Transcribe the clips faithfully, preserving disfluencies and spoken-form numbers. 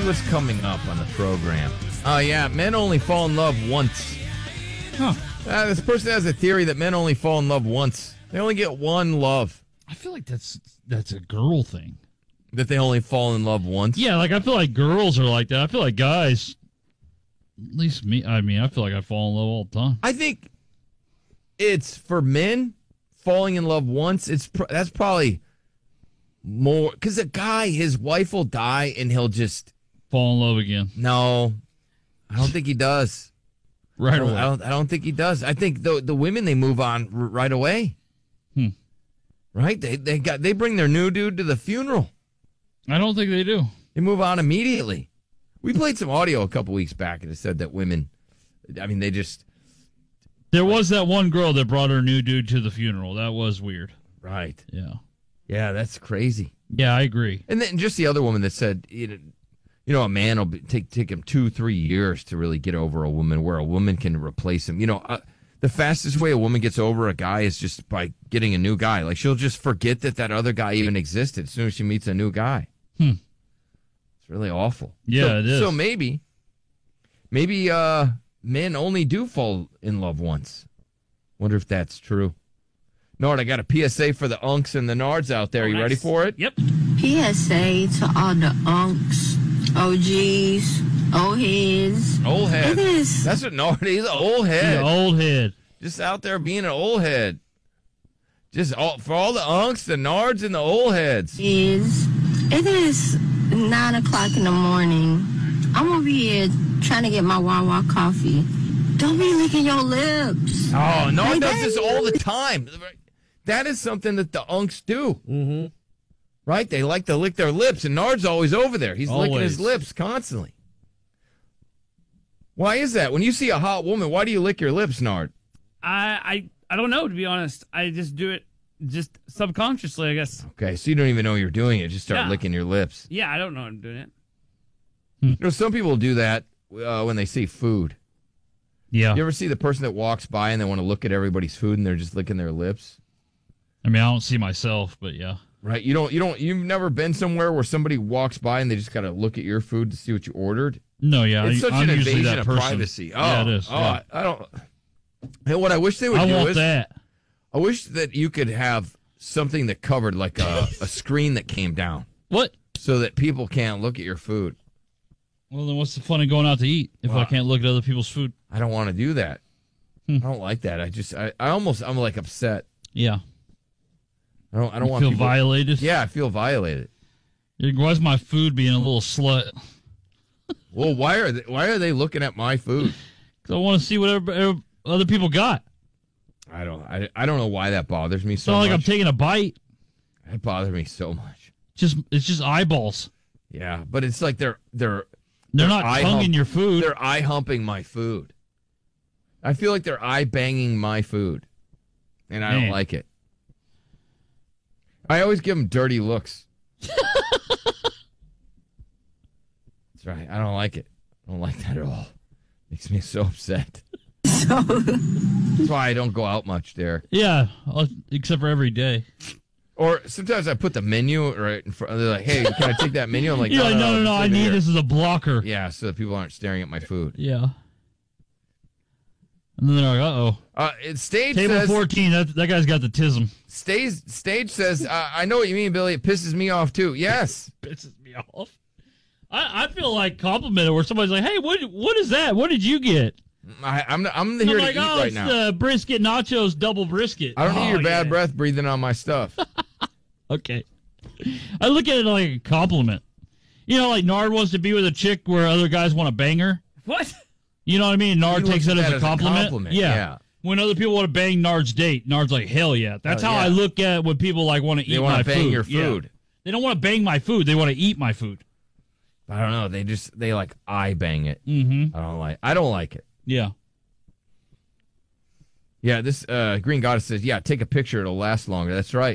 see what's coming up on the program. Oh, yeah, men only fall in love once. Huh. Uh, this person has a theory that men only fall in love once. They only get one love. I feel like that's that's a girl thing. That they only fall in love once? Yeah, like I feel like girls are like that. I feel like guys, at least me, I mean, I feel like I fall in love all the time. I think it's for men falling in love once. It's pr- that's probably more because a guy, his wife will die and he'll just fall in love again. No, I don't think he does. Right I don't, away. I don't. I don't think he does. I think the the women they move on r- right away. Hmm. Right? They they got they bring their new dude to the funeral. I don't think they do. They move on immediately. We played some audio a couple weeks back and it said that women. I mean, they just. There was that one girl that brought her new dude to the funeral. That was weird. Right. Yeah. Yeah, that's crazy. Yeah, I agree. And then just the other woman that said, you know, you know a man will be, take take him two, three years to really get over a woman, where a woman can replace him. You know, uh, the fastest way a woman gets over a guy is just by getting a new guy. Like, she'll just forget that that other guy even existed as soon as she meets a new guy. Hmm. It's really awful. Yeah, so, it is. So maybe, maybe uh, men only do fall in love once. Wonder if that's true. Nord, I got a P S A for the unks and the nards out there. Oh, you nice. ready for it? Yep. P S A to all the unks, O Gs, old heads. Old head. It is. That's what Nord. He's an old head. The old head. Just out there being an old head. Just all, for all the unks, the nards, and the old heads. Is it is nine o'clock in the morning. I'm over here trying to get my Wawa coffee. Don't be licking your lips. Oh, Nord Like, does that this is all the really- time. That is something that the unks do. Mm-hmm. Right? They like to lick their lips, and Nard's always over there. He's licking his Always. lips constantly. Why is that? When you see a hot woman, why do you lick your lips, Nard? I, I I don't know, to be honest. I just do it just subconsciously, I guess. Okay, so you don't even know you're doing it. Just start Yeah. licking your lips. Yeah, I don't know I'm doing it. You know, some people do that uh, when they see food. Yeah. You ever see the person that walks by and they want to look at everybody's food and they're just licking their lips? I mean, I don't see myself, but yeah. Right? You don't. You don't. You've never been somewhere where somebody walks by and they just got to look at your food to see what you ordered. No, yeah. It's such I'm an usually invasion that of person. privacy. Oh, Yeah, it is. Oh, yeah. I don't. Hey, what I wish they would I do want is that. I wish that you could have something that covered like a, a screen that came down What? so that people can't look at your food. Well, then what's the fun of going out to eat if Well, I can't look at other people's food? I don't want to do that. Hmm. I don't like that. I just. I, I almost. I'm like upset. Yeah. I don't. I don't You want feel people. violated? Yeah, I feel violated. Why's my food being a little slut? Well, why are they, why are they looking at my food? Because I want to see whatever other people got. I don't. I, I don't know why that bothers me It's so not much. like I'm taking a bite. It bothers me so much. Just It's just eyeballs. Yeah, but it's like they're they're They're they're not eye tonguing hump- your food. They're eye humping my food. I feel like they're eye banging my food, and I don't Man. like it. I always give them dirty looks. That's right. I don't like it. I don't like that at all. Makes me so upset. So That's why I don't go out much there. Yeah, uh, except for every day. Or sometimes I put the menu right in front. They're like, "Hey, can I take that menu?" I'm like, You're "No, like, no, no, no, it's I over need here." this as a blocker. Yeah, so that people aren't staring at my food. Yeah. And then they're like, uh-oh. Uh, it, Stage Table says, fourteen, that, that guy's got the tism. Stage, Stage says, uh, I know what you mean, Billy. It pisses me off, too. Yes. Pisses me off. I, I feel like complimented where somebody's like, hey, what what is that? What did you get? I, I'm, I'm And here I'm to like, eat oh, right it's now. the brisket nachos double brisket. I don't need Oh, your bad yeah. breath breathing on my stuff. Okay. I look at it like a compliment. You know, like Nard wants to be with a chick where other guys want to bang her. What? You know what I mean? Nard He takes looks it at as that a as a compliment. compliment, Yeah. yeah. When other people want to bang Nard's date, Nard's like, hell yeah. That's Oh, how yeah. I look at when people like want to They eat wanna my bang food. your Yeah. food. They don't want to bang my food. They want to eat my food. I don't know. They just, they like eye bang it. Mm-hmm. I don't like, I don't like it. Yeah. Yeah, this uh, Green Goddess says, yeah, take a picture. It'll last longer. That's right.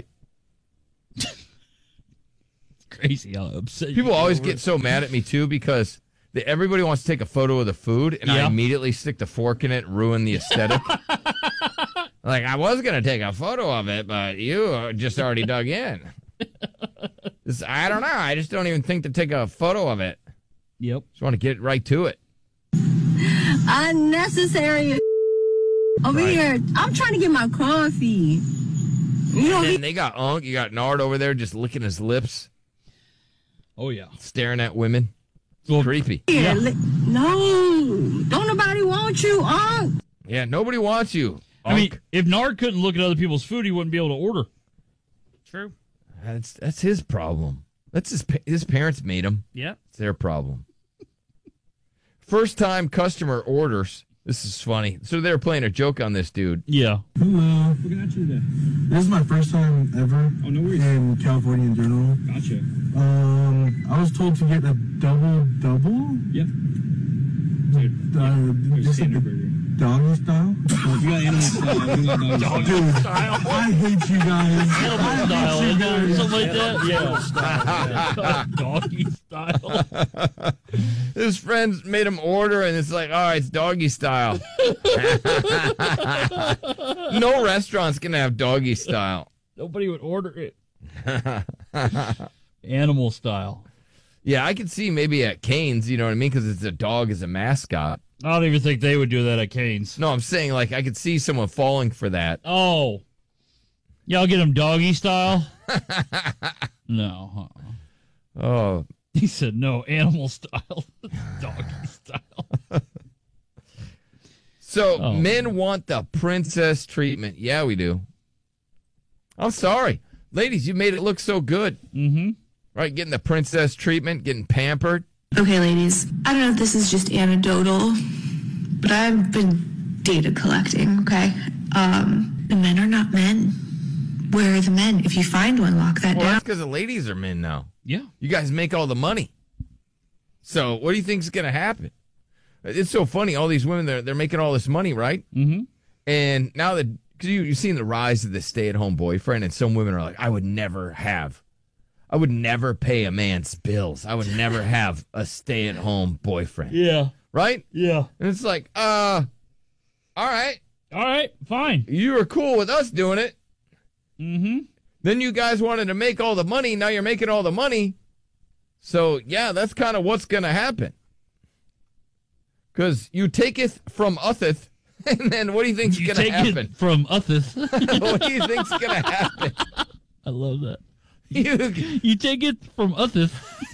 Crazy how upset People you always over get it. so mad at me, too, because they, everybody wants to take a photo of the food, and I Yeah. immediately stick the fork in it and ruin the aesthetic. Like, I was going to take a photo of it, but you just already dug in. This- I don't know. I just don't even think to take a photo of it. Yep. Just want to get right to it. Unnecessary over Right. here. I'm trying to get my coffee. You know, And then they got Unc. You got Nard over there just licking his lips, Oh, yeah. staring at women. Well, Creepy. here. Yeah. li- No, don't nobody want you, Unc. Yeah, nobody wants you. I mean, Unc. if Nard couldn't look at other people's food, he wouldn't be able to order. True. that's that's his problem. That's his pa- his parents made him. Yeah. It's their problem. First time customer orders. This is funny. So they were playing a joke on this dude. Yeah. Hello. What can I get you today? This is my first time ever Oh, no worries. in California in general. Gotcha. Um, I was told to get a double double. Yep. Dude, Uh, there's just like standard the burger. doggy style. Well, if you got animal style, we got dog Dude, style. I hate you guys. Animal I style, hate you isn't it? guys. Something like that? Yeah. Doggy style. His friends made him order, and it's like, all right, it's doggy style. No restaurant's gonna have doggy style. Nobody would order it. Animal style. Yeah, I could see maybe at Cane's, you know what I mean, because it's a dog as a mascot. I don't even think they would do that at Cane's. No, I'm saying like I could see someone falling for that. Oh. Yeah, I'll get him doggy style. No. Uh-uh. Oh, He said no, animal style. Doggy style. so Oh. men want the princess treatment. Yeah, we do. I'm sorry, ladies, you made it look so good. Mm-hmm. Right, getting the princess treatment, getting pampered. Okay, ladies, I don't know if this is just anecdotal, but I've been data collecting, okay? Um, the men are not men. Where are the men? If you find one, lock that Well, down. that's because the ladies are men now. Yeah. You guys make all the money. So what do you think's going to happen? It's so funny. All these women, they're, they're making all this money, right? Mm-hmm. And now that, because you, you've seen the rise of the stay-at-home boyfriend, and some women are like, I would never have, I would never pay a man's bills. I would never have a stay-at-home boyfriend. Yeah. Right? Yeah. And it's like, uh, all right, All right. Fine. you were cool with us doing it. Mm-hmm. Then you guys wanted to make all the money. Now you're making all the money. So, yeah, that's kind of what's going to happen. Because you taketh from utheth, and then what do you think's You going to take happen? it from Uthith. What do you think's going to happen? I love that. You, You take it from Uthith.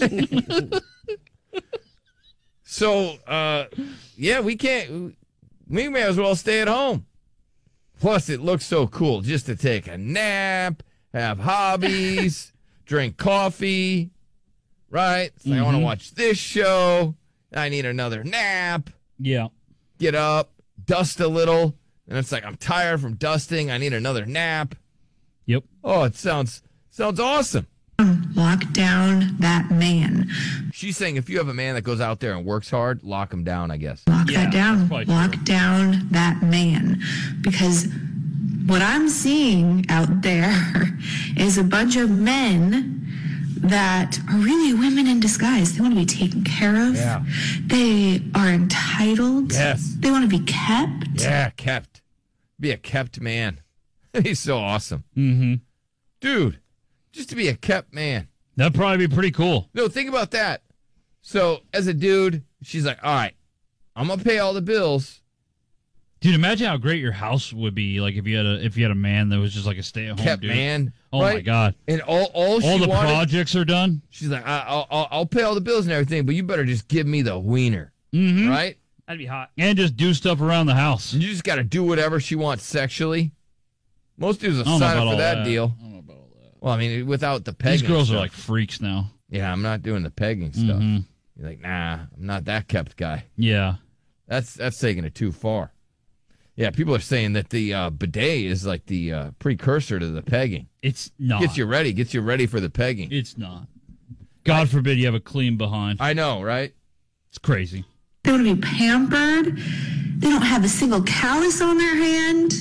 so, uh, yeah, we can't, we may as well stay at home. Plus, it looks so cool just to take a nap, have hobbies, drink coffee, right? So I want to watch this show. I need another nap. Yeah. Get up, dust a little, and it's like I'm tired from dusting. I need another nap. Yep. Oh, it sounds sounds awesome. Lock down that man. She's saying if you have a man that goes out there and works hard, lock him down, I guess. Lock Yeah, that down. that's probably Lock true. down that man. Because what I'm seeing out there is a bunch of men that are really women in disguise. They want to be taken care of. Yeah. They are entitled. Yes. They want to be kept. Yeah, kept. Be a kept man. He's so awesome. Mm-hmm. Dude, just to be a kept man. That'd probably be pretty cool. No, think about that. So, as a dude, she's like, all right, I'm going to pay all the bills. Dude, imagine how great your house would be, like if you had a if you had a man that was just like a stay at home Kept dude. man. Oh my right? god! And all, all she All the wanted, projects are done. she's like, I, I'll, I'll, I'll pay all the bills and everything, but you better just give me the wiener, Mm-hmm. right? That'd be hot. And just do stuff around the house. And you just got to do whatever she wants sexually. Most dudes will I don't know sign about up for all that, that. deal. I don't know about all that. Well, I mean, without the pegging. These girls stuff. are like freaks now. yeah, I'm not doing the pegging stuff. Mhm. You're like, nah, I'm not that kept guy. Yeah. That's that's taking it too far. Yeah, people are saying that the uh, bidet is like the uh, precursor to the pegging. It's not. Gets you ready, gets you ready for the pegging. It's not. God forbid you have a clean behind. I know, right? It's crazy. They want to be pampered. They don't have a single callus on their hand.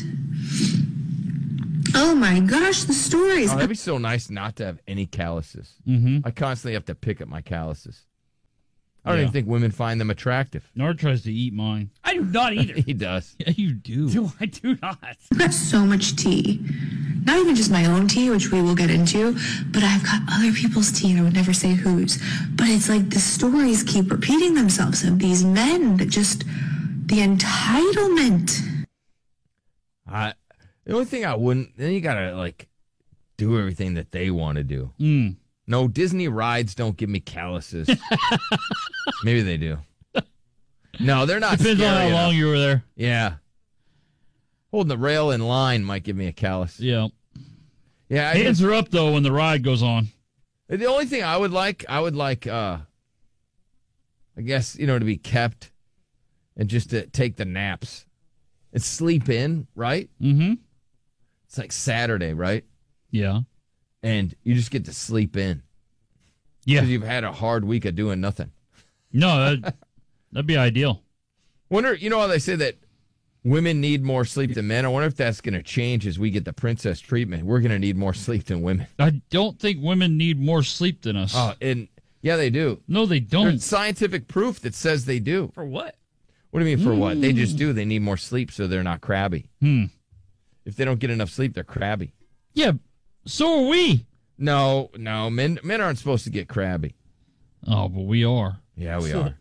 Oh my gosh, the stories. Oh, that'd be so nice not to have any calluses. Mm-hmm. I constantly have to pick up my calluses. I don't Yeah. even think women find them attractive. Nard tries to eat mine. I do not either. He does. Yeah, you do. do I do not. I've got so much tea. Not even just my own tea, which we will get into, but I've got other people's tea, and I would never say whose. But it's like the stories keep repeating themselves of these men that just, the entitlement. I the only thing I wouldn't then you gotta like do everything that they want to do. Mm. No, Disney rides don't give me calluses. Maybe they do. No, they're not. Depends on scary how enough. long you were there. Yeah. Holding the rail in line might give me a callus. Yeah. Yeah. I Hands guess, are up, though, when the ride goes on. the only thing I would like, I would like, uh, I guess, you know, to be kept and just to take the naps and sleep in, right? Mm-hmm. It's like Saturday, right? Yeah. And you just get to sleep in Yeah. because you've had a hard week of doing nothing. No, that, that'd be ideal. Wonder, you know how they say that women need more sleep than men? I wonder if that's going to change as we get the princess treatment. We're going to need more sleep than women. I don't think women need more sleep than us. Oh, and yeah, they do. no, they don't. There's scientific proof that says they do. For what? What do you mean for what? They just do. They need more sleep so they're not crabby. Hmm. If they don't get enough sleep, they're crabby. Yeah, so are we. No, no, men men aren't supposed to get crabby. Oh, but we are. Yeah, we are.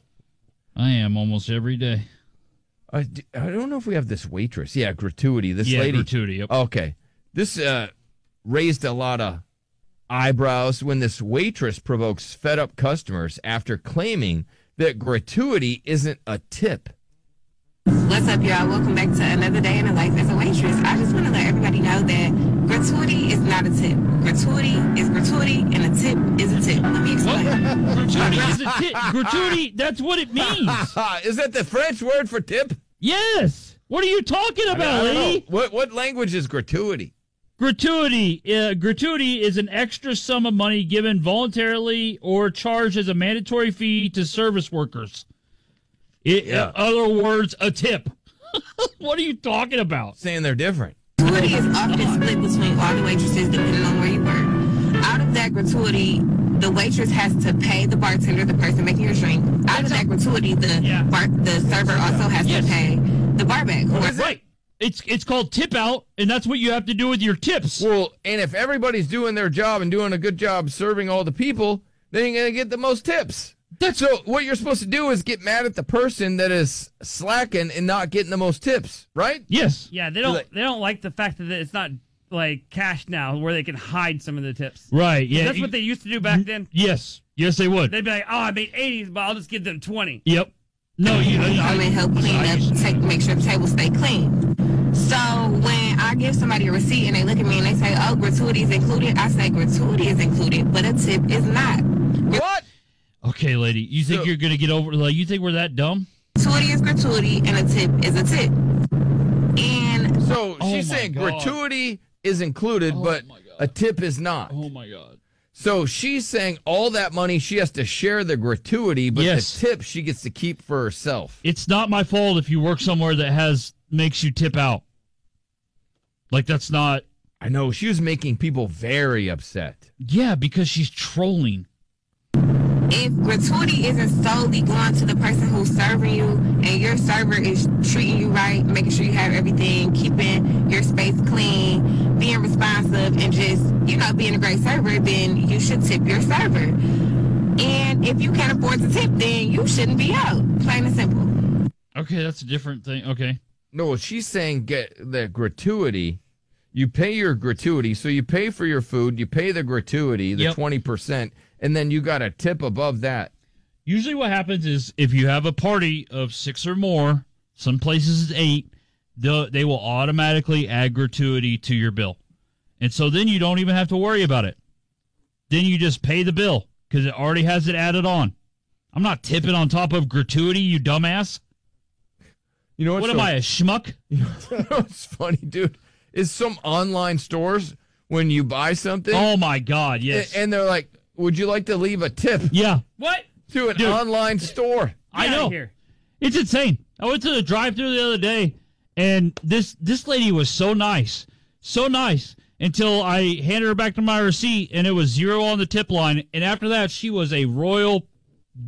I am almost every day. I, d- I don't know if we have this waitress. Yeah, gratuity. This yeah, lady. gratuity. Yep. Okay. This uh, raised a lot of eyebrows when this waitress provokes fed up customers after claiming that gratuity isn't a tip. What's up, y'all? Welcome back to another day in the life as a waitress. I just want to let everybody know that gratuity is not a tip. Gratuity is gratuity, and a tip is a tip. Let me explain. Gratuity is a tip. Gratuity, that's what it means. Is that the French word for tip? Yes. What are you talking I mean, about, I don't know. lady? What what language is gratuity? Gratuity. Uh, gratuity is an extra sum of money given voluntarily or charged as a mandatory fee to service workers. It, Yeah. In other words, a tip. What are you talking about? Saying they're different. Gratuity is often split between all the waitresses depending on where you work. Out of that gratuity, the waitress has to pay the bartender, the person making your drink. Out of that gratuity, the Yeah. bar, the server also has Yes. to pay the barback. That's right. It's it's called tip out, and that's what you have to do with your tips. Well, and if everybody's doing their job and doing a good job serving all the people, then you're going to get the most tips. That's So what you're supposed to do is get mad at the person that is slacking and not getting the most tips, right? yes. Yeah, they don't. like- They don't like the fact that it's not like cash now, where they can hide some of the tips. Right. Yeah. That's what they used to do back then. Yes. Yes, they would. They'd be like, "Oh, I made eighties, but I'll just give them twenty." Yep. No, you. come and help clean up, take, make sure the table stay clean. So when I give somebody a receipt and they look at me and they say, "Oh, gratuity is included," I say gratuity is included, but a tip is not. What? Okay, lady. You think So- you're gonna get over? Like, you think we're that dumb? Gratuity is gratuity, and a tip is a tip. And So Oh she's my saying God. gratuity is included, but my God. a tip is not. Oh my god. So she's saying all that money she has to share the gratuity, but Yes. the tip she gets to keep for herself. It's not my fault if you work somewhere that has makes you tip out. Like that's not. I know she was making people very upset. Yeah, because she's trolling. if gratuity isn't solely going to the person who's serving you and your server is treating you right, making sure you have everything, keeping your space clean, being responsive, and just, you know, being a great server, then you should tip your server. And if you can't afford to tip, then you shouldn't be out. Plain and simple. Okay, that's a different thing. Okay. No, she's saying get the gratuity. You pay your gratuity, so you pay for your food, you pay the gratuity, the Yep. twenty percent, and then you got a tip above that. Usually what happens is if you have a party of six or more, some places it's eight, the, they will automatically add gratuity to your bill. And so then you don't even have to worry about it. Then you just pay the bill because it already has it added on. I'm not tipping on top of gratuity, you dumbass. You know what's What so, am I, a schmuck? You know what's funny, dude? Is some online stores when you buy something Oh, my God, yes. and they're like, would you like to leave a tip yeah, What? to an Dude. online store? I Get outta know. Here. It's insane. I went to the drive-thru the other day, and this this lady was so nice, so nice, until I handed her back to my receipt, and it was zero on the tip line. And after that, she was a royal